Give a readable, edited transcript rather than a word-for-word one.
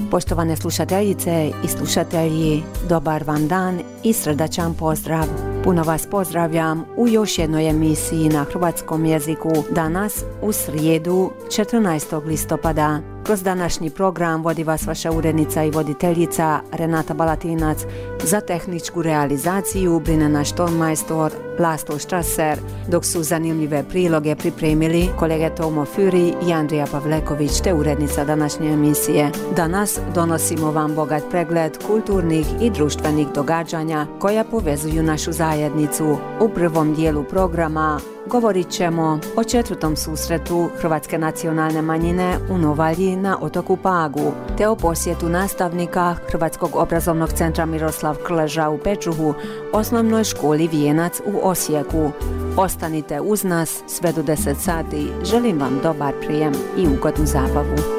Poštovane slušateljice i slušatelji, dobar vam dan i srdačan pozdrav. Puno vas pozdravljam u još jednoj emisiji na hrvatskom jeziku danas u srijedu 14. listopada. Kroz današnji program vodi vas vaša urednica i voditeljica Renata Balatinac. Za tehničku realizaciju brine naš tonmajstor Laslo Strasser, dok su zanimljive priloge pripremili kolege Tomo Füri i Andrija Pavleković te urednica današnje emisije. Danas donosimo vam bogat pregled kulturnih i društvenih događanja koja povezuju našu zajednicu. U prvom dijelu programa govorit ćemo o 4. susretu Hrvatske nacionalne manjine u Novalji na otoku Pagu, te o posjetu nastavnika Hrvatskog obrazovnog centra Miroslav Krleža u Pečuhu, osnovnoj školi Vijenac u Osijeku. Ostanite uz nas sve do 10 sati. Želim vam dobar prijem i ugodnu zabavu.